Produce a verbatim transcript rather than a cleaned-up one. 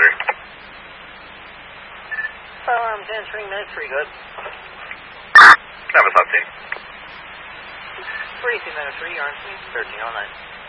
three. Firearms answering, nine three, good. Travis up team. forty-two nine three, you're on scene, thirteen oh nine.